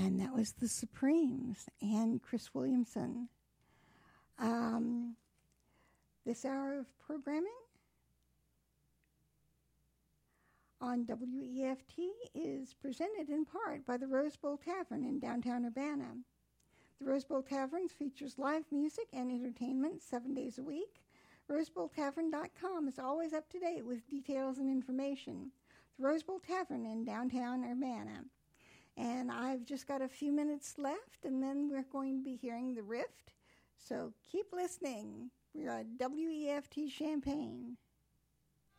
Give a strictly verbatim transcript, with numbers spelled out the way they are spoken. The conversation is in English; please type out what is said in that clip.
And that was the Supremes and Chris Williamson. Um, this hour of programming on W E F T is presented in part by the Rose Bowl Tavern in downtown Urbana. The Rose Bowl Tavern features live music and entertainment seven days a week. rose bowl tavern dot com is always up to date with details and information. The Rose Bowl Tavern in downtown Urbana. And I've just got a few minutes left, and then we're going to be hearing The Rift. So keep listening. We're at W E F T Champaign.